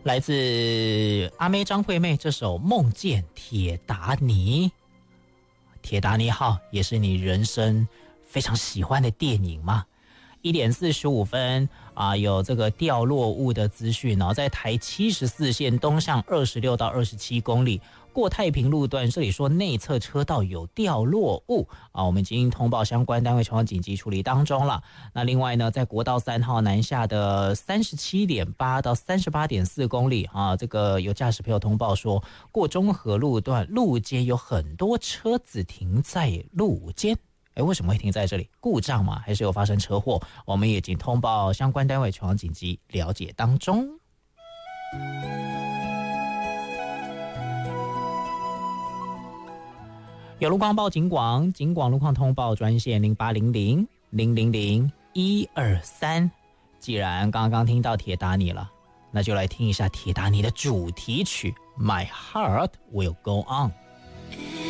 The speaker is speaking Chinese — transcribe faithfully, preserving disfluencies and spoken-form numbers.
来自阿妹张惠妹这首《梦见铁达尼》。铁达尼号也是你人生非常喜欢的电影吗？一点四十五分啊，有这个掉落物的资讯哦，在台七十四线东向二十六到二十七公里过太平路段，这里说内侧车道有掉落物啊，我们已经通报相关单位前往紧急处理当中了。那另外呢，在国道三号南下的三十七点八到三十八点四公里啊，这个有驾驶朋友通报说，过中和路段路肩有很多车子停在路肩。哎，为什么会停在这里？故障吗？还是有发生车祸？我们也已经通报相关单位前往紧急了解当中。有路况报警广，警广路况通报专线零八零零零零零一二三。既然刚刚听到铁达尼了，那就来听一下铁达尼的主题曲《My Heart Will Go On》。